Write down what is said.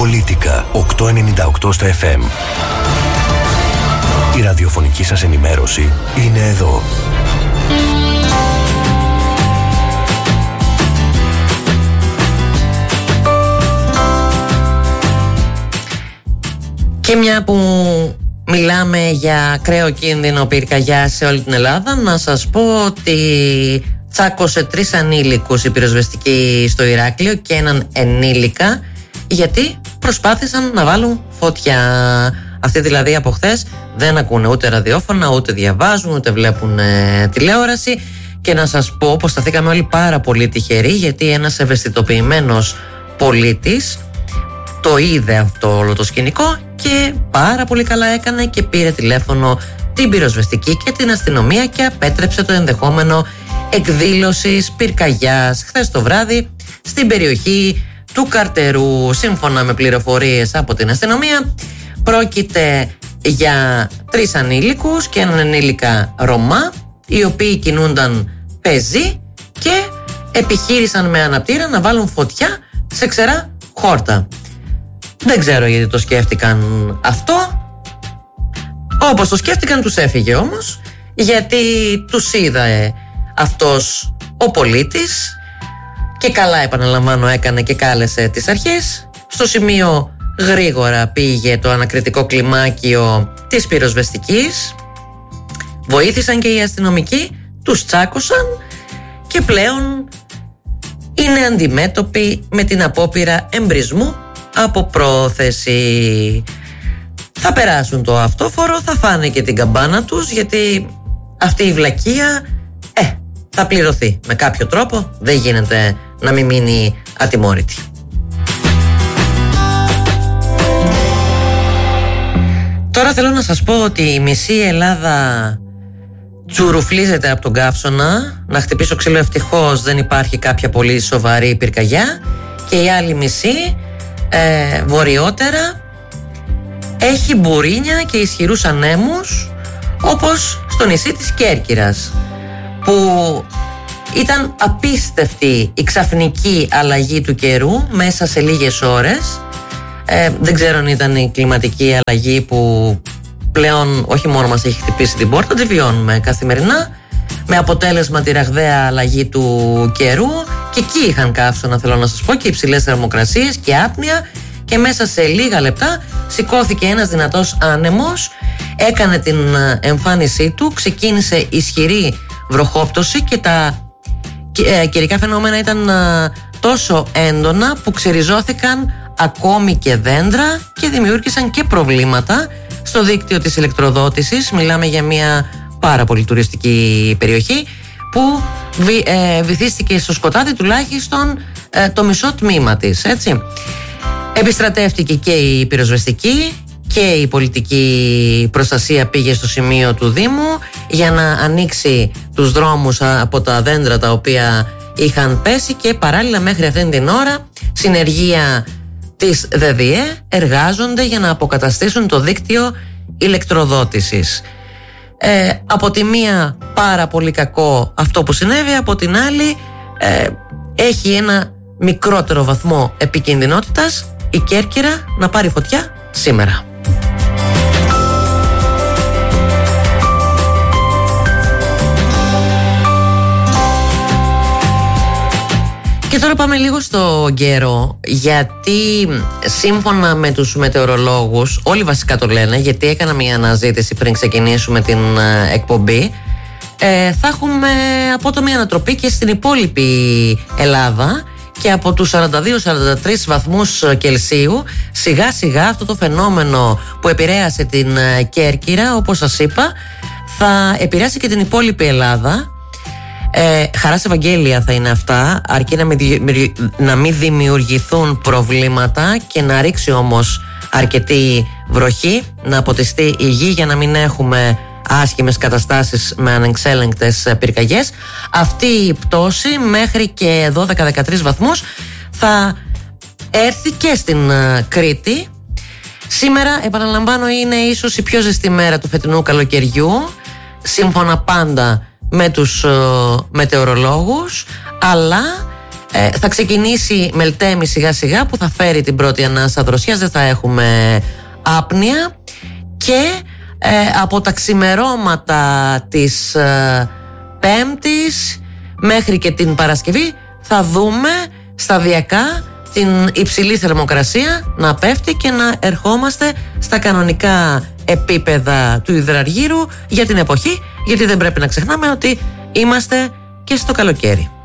Πολίτικα 898 στα FM. Η ραδιοφωνική σας ενημέρωση είναι εδώ. Και μια που μιλάμε για ακραίο κίνδυνο πυρκαγιά σε όλη την Ελλάδα, να σας πω ότι τσάκωσε 3 ανήλικους η πυροσβεστική στο Ηράκλειο και έναν ενήλικα, γιατί προσπάθησαν να βάλουν φωτιά. Αυτοί δηλαδή από χθες δεν ακούνε ούτε ραδιόφωνα, ούτε διαβάζουν, ούτε βλέπουν τηλεόραση. Και να σας πω πως σταθήκαμε όλοι πάρα πολύ τυχεροί, γιατί ένας ευαισθητοποιημένος πολίτης το είδε αυτό όλο το σκηνικό και πάρα πολύ καλά έκανε και πήρε τηλέφωνο την πυροσβεστική και την αστυνομία και απέτρεψε το ενδεχόμενο εκδήλωσης πυρκαγιάς χθες το βράδυ στην περιοχή του Καρτερού. Σύμφωνα με πληροφορίες από την αστυνομία, πρόκειται για 3 ανήλικους και έναν ενήλικα Ρωμά, οι οποίοι κινούνταν πεζοί και επιχείρησαν με αναπτήρα να βάλουν φωτιά σε ξερά χόρτα. Δεν ξέρω γιατί το σκέφτηκαν αυτό. Όπως το σκέφτηκαν τους έφυγε όμως, γιατί τους είδε αυτός ο πολίτης και καλά, επαναλαμβάνω, έκανε και κάλεσε τις αρχές. Στο σημείο γρήγορα πήγε το ανακριτικό κλιμάκιο της πυροσβεστικής, βοήθησαν και οι αστυνομικοί, τους τσάκωσαν και πλέον είναι αντιμέτωποι με την απόπειρα εμπρισμού από πρόθεση. Θα περάσουν το αυτόφορο, θα φάνε και την καμπάνα τους, γιατί αυτή η βλακεία θα πληρωθεί με κάποιο τρόπο. Δεν γίνεται να μην μείνει ατιμόρυτη. Τώρα θέλω να σας πω ότι η μισή Ελλάδα τσουρουφλίζεται από τον καύσωνα. Να χτυπήσω ξύλο, ευτυχώς δεν υπάρχει κάποια πολύ σοβαρή πυρκαγιά. Και η άλλη μισή βορειότερα έχει μπουρίνια και ισχυρούς ανέμους, όπως στο νησί της Κέρκυρας, που ήταν απίστευτη η ξαφνική αλλαγή του καιρού μέσα σε λίγες ώρες. Δεν ξέρω αν ήταν η κλιματική αλλαγή που πλέον όχι μόνο μας έχει χτυπήσει την πόρτα, τη βιώνουμε καθημερινά, με αποτέλεσμα τη ραγδαία αλλαγή του καιρού. Και εκεί είχαν καύσωνα, θέλω να σας πω, και υψηλές θερμοκρασίες και άπνοια, και μέσα σε λίγα λεπτά σηκώθηκε ένας δυνατός άνεμος, έκανε την εμφάνισή του, ξεκίνησε ισχυρή βροχόπτωση και τα καιρικά φαινόμενα ήταν τόσο έντονα που ξεριζώθηκαν ακόμη και δέντρα και δημιούργησαν και προβλήματα στο δίκτυο της ηλεκτροδότησης. Μιλάμε για μια πάρα πολύ τουριστική περιοχή που βυθίστηκε στο σκοτάδι τουλάχιστον το μισό τμήμα της, έτσι. Επιστρατεύτηκε και η πυροσβεστική και η πολιτική προστασία πήγε στο σημείο του Δήμου για να ανοίξει τους δρόμους από τα δέντρα τα οποία είχαν πέσει, και παράλληλα μέχρι αυτήν την ώρα συνεργεία της ΔΔΕ εργάζονται για να αποκαταστήσουν το δίκτυο ηλεκτροδότησης. Από τη μία πάρα πολύ κακό αυτό που συνέβη, από την άλλη έχει ένα μικρότερο βαθμό επικινδυνότητας η Κέρκυρα να πάρει φωτιά σήμερα. Και τώρα πάμε λίγο στο καιρό, γιατί σύμφωνα με τους μετεωρολόγους, όλοι βασικά το λένε, γιατί έκανα μια αναζήτηση πριν ξεκινήσουμε την εκπομπή, θα έχουμε απότομη ανατροπή και στην υπόλοιπη Ελλάδα, και από τους 42-43 βαθμούς Κελσίου σιγά σιγά αυτό το φαινόμενο που επηρέασε την Κέρκυρα, όπως σας είπα, θα επηρεάσει και την υπόλοιπη Ελλάδα. Χαράς Ευαγγέλια θα είναι αυτά, αρκεί να μην δημιουργηθούν προβλήματα και να ρίξει όμως αρκετή βροχή, να ποτιστεί η γη για να μην έχουμε άσχημες καταστάσεις με ανεξέλεγκτες πυρκαγιές. Αυτή η πτώση μέχρι και 12-13 βαθμούς θα έρθει και στην Κρήτη. Σήμερα, επαναλαμβάνω, είναι ίσως η πιο ζεστή μέρα του φετινού καλοκαιριού, σύμφωνα πάντα με τους μετεωρολόγους, αλλά Θα ξεκινήσει Μελτέμι σιγά σιγά που θα φέρει την πρώτη ανάσα δροσιάς, δεν θα έχουμε άπνοια και από τα ξημερώματα της Πέμπτης μέχρι και την Παρασκευή θα δούμε σταδιακά την υψηλή θερμοκρασία να πέφτει και να ερχόμαστε στα κανονικά επίπεδα του υδραργύρου για την εποχή, γιατί δεν πρέπει να ξεχνάμε ότι είμαστε και στο καλοκαίρι.